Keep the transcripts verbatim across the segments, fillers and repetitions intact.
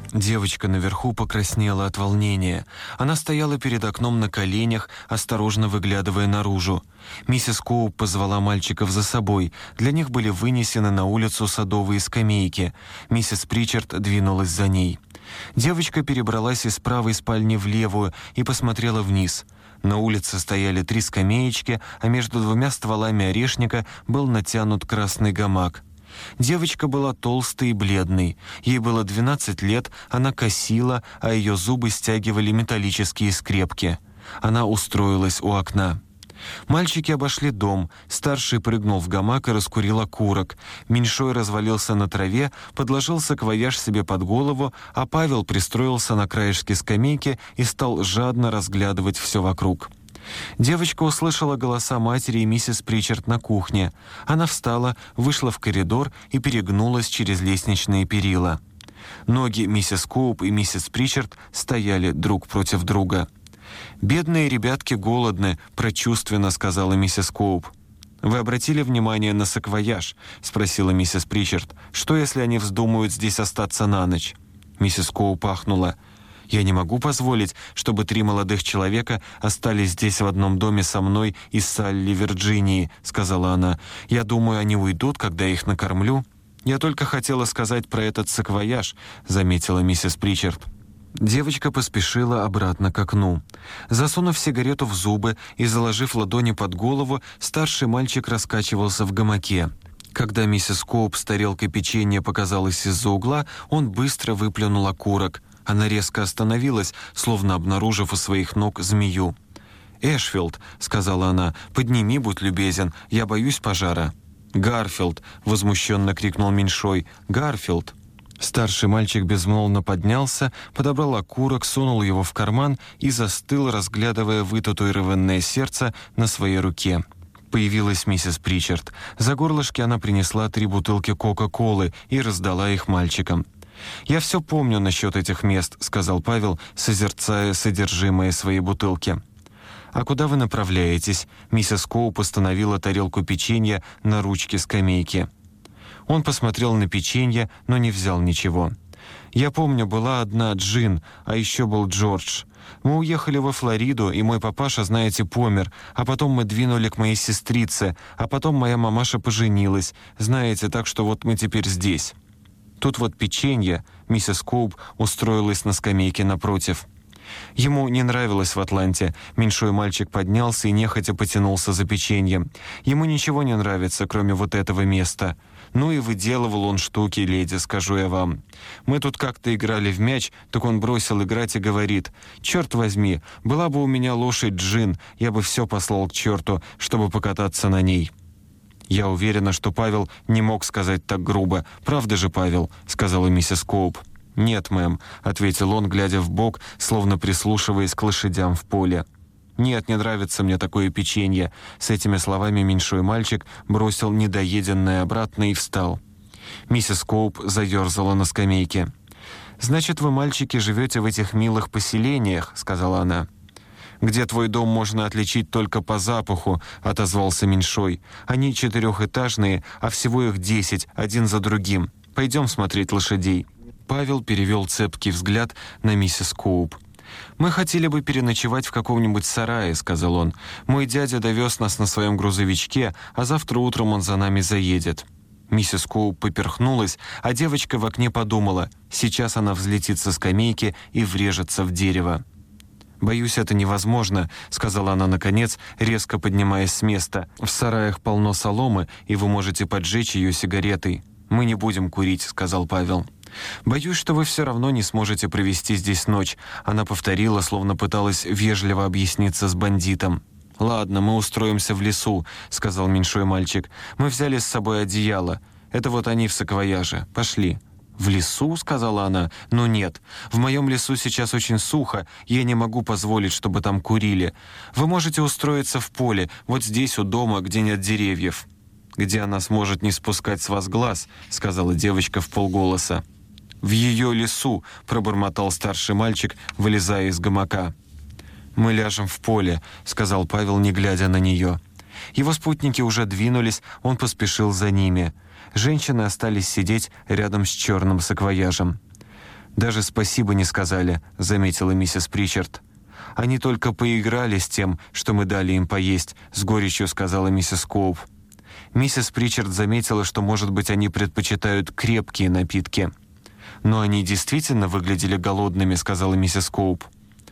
Девочка наверху покраснела от волнения. Она стояла перед окном на коленях, осторожно выглядывая наружу. Миссис Коуп позвала мальчиков за собой. Для них были вынесены на улицу садовые скамейки. Миссис Причард двинулась за ней. Девочка перебралась из правой спальни в левую и посмотрела вниз. На улице стояли три скамеечки, а между двумя стволами орешника был натянут красный гамак. Девочка была толстой и бледной. Ей было двенадцать лет, она косила, а ее зубы стягивали металлические скрепки. Она устроилась у окна. Мальчики обошли дом. Старший прыгнул в гамак и раскурил окурок. Меньшой развалился на траве, подложил саквояж себе под голову, а Павел пристроился на краешке скамейки и стал жадно разглядывать все вокруг. Девочка услышала голоса матери и миссис Причард на кухне. Она встала, вышла в коридор и перегнулась через лестничные перила. Ноги миссис Коуп и миссис Причард стояли друг против друга. «Бедные ребятки голодны», — прочувственно сказала миссис Коуп. «Вы обратили внимание на саквояж?» — спросила миссис Причард. «Что, если они вздумают здесь остаться на ночь?» Миссис Коуп ахнула. «Я не могу позволить, чтобы три молодых человека остались здесь в одном доме со мной из Салли, Вирджинии», — сказала она. «Я думаю, они уйдут, когда я их накормлю». «Я только хотела сказать про этот саквояж», — заметила миссис Причард. Девочка поспешила обратно к окну. Засунув сигарету в зубы и заложив ладони под голову, старший мальчик раскачивался в гамаке. Когда миссис Коуп с тарелкой печенья показалась из-за угла, он быстро выплюнул окурок. Она резко остановилась, словно обнаружив у своих ног змею. «Эшфилд», — сказала она, — «подними, будь любезен, я боюсь пожара». «Гарфилд», — возмущенно крикнул меньшой, — «Гарфилд». Старший мальчик безмолвно поднялся, подобрал окурок, сунул его в карман и застыл, разглядывая вытатуированное сердце на своей руке. Появилась миссис Причард. За горлышки она принесла три бутылки Кока-Колы и раздала их мальчикам. «Я все помню насчет этих мест», — сказал Павел, созерцая содержимое своей бутылки. «А куда вы направляетесь?» Миссис Коуп установила тарелку печенья на ручке скамейки. Он посмотрел на печенье, но не взял ничего. «Я помню, была одна Джин, а еще был Джордж. Мы уехали во Флориду, и мой папаша, знаете, помер, а потом мы двинули к моей сестрице, а потом моя мамаша поженилась, знаете, так что вот мы теперь здесь». «Тут вот печенье», — миссис Коуп устроилась на скамейке напротив. Ему не нравилось в Атланте. Меньшой мальчик поднялся и нехотя потянулся за печеньем. Ему ничего не нравится, кроме вот этого места. Ну и выделывал он штуки, леди, скажу я вам. Мы тут как-то играли в мяч, так он бросил играть и говорит: «Черт возьми, была бы у меня лошадь Джин, я бы все послал к черту, чтобы покататься на ней». «Я уверена, что Павел не мог сказать так грубо. Правда же, Павел?» — сказала миссис Коуп. «Нет, мэм», — ответил он, глядя вбок, словно прислушиваясь к лошадям в поле. «Нет, не нравится мне такое печенье». С этими словами меньшой мальчик бросил недоеденное обратно и встал. Миссис Коуп заерзала на скамейке. «Значит, вы, мальчики, живете в этих милых поселениях», — сказала она. «Где твой дом можно отличить только по запаху», — отозвался меньшой. «Они четырехэтажные, а всего их десять, один за другим. Пойдем смотреть лошадей». Павел перевел цепкий взгляд на миссис Коуп. «Мы хотели бы переночевать в каком-нибудь сарае», — сказал он. «Мой дядя довез нас на своем грузовичке, а завтра утром он за нами заедет». Миссис Коуп поперхнулась, а девочка в окне подумала: сейчас она взлетит со скамейки и врежется в дерево. «Боюсь, это невозможно», — сказала она наконец, резко поднимаясь с места. «В сараях полно соломы, и вы можете поджечь ее сигаретой». «Мы не будем курить», — сказал Павел. «Боюсь, что вы все равно не сможете провести здесь ночь», — она повторила, словно пыталась вежливо объясниться с бандитом. «Ладно, мы устроимся в лесу», — сказал меньшой мальчик. «Мы взяли с собой одеяло. Это вот они в саквояже. Пошли». «В лесу?» — сказала она. «Ну нет. В моем лесу сейчас очень сухо, я не могу позволить, чтобы там курили. Вы можете устроиться в поле, вот здесь у дома, где нет деревьев». «Где она сможет не спускать с вас глаз», — сказала девочка в полголоса. «В ее лесу», — пробормотал старший мальчик, вылезая из гамака. «Мы ляжем в поле», — сказал Павел, не глядя на нее. Его спутники уже двинулись, он поспешил за ними. Женщины остались сидеть рядом с черным саквояжем. «Даже спасибо не сказали», — заметила миссис Причард. «Они только поиграли с тем, что мы дали им поесть», — с горечью сказала миссис Коуп. Миссис Причард заметила, что, может быть, они предпочитают крепкие напитки. «Но они действительно выглядели голодными», — сказала миссис Коуп.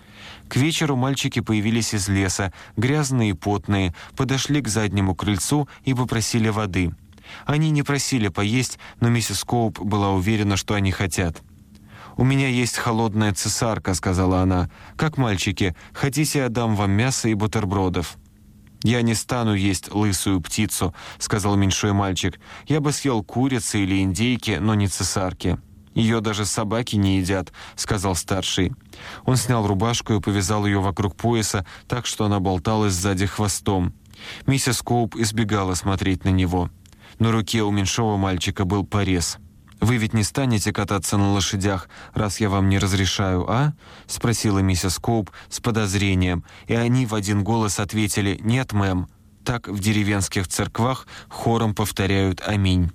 К вечеру мальчики появились из леса, грязные и потные, подошли к заднему крыльцу и попросили воды. Они не просили поесть, но миссис Коуп была уверена, что они хотят. «У меня есть холодная цесарка», — сказала она. «Как мальчики, хотите, я дам вам мясо и бутербродов?» «Я не стану есть лысую птицу», — сказал меньшой мальчик. «Я бы съел курицы или индейки, но не цесарки». «Ее даже собаки не едят», — сказал старший. Он снял рубашку и повязал ее вокруг пояса, так что она болталась сзади хвостом. Миссис Коуп избегала смотреть на него. На руке у меньшого мальчика был порез. «Вы ведь не станете кататься на лошадях, раз я вам не разрешаю, а?» — спросила миссис Коуп с подозрением, и они в один голос ответили «Нет, мэм». Так в деревенских церквах хором повторяют «Аминь».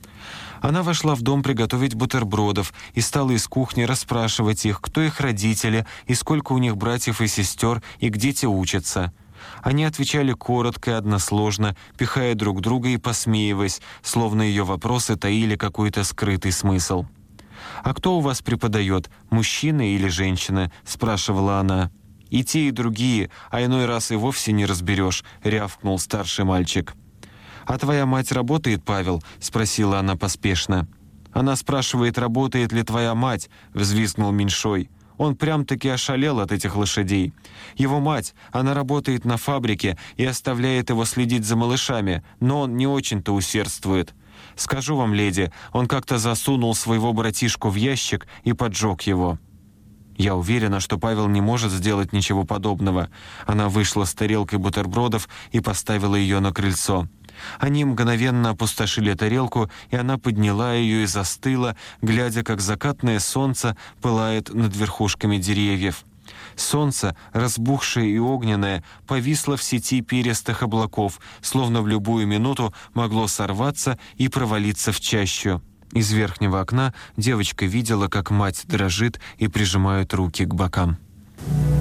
Она вошла в дом приготовить бутербродов и стала из кухни расспрашивать их, кто их родители и сколько у них братьев и сестер, и где те учатся. Они отвечали коротко и односложно, пихая друг друга и посмеиваясь, словно ее вопросы таили какой-то скрытый смысл. «А кто у вас преподает, мужчина или женщина?» — спрашивала она. «И те, и другие, а иной раз и вовсе не разберешь», — рявкнул старший мальчик. «А твоя мать работает, Павел?» — спросила она поспешно. «Она спрашивает, работает ли твоя мать?» — взвизгнул меньшой. Он прям-таки ошалел от этих лошадей. Его мать, она работает на фабрике и оставляет его следить за малышами, но он не очень-то усердствует. Скажу вам, леди, он как-то засунул своего братишку в ящик и поджег его». «Я уверена, что Павел не может сделать ничего подобного». Она вышла с тарелкой бутербродов и поставила ее на крыльцо. Они мгновенно опустошили тарелку, и она подняла ее и застыла, глядя, как закатное солнце пылает над верхушками деревьев. Солнце, разбухшее и огненное, повисло в сети перистых облаков, словно в любую минуту могло сорваться и провалиться в чащу. Из верхнего окна девочка видела, как мать дрожит и прижимает руки к бокам.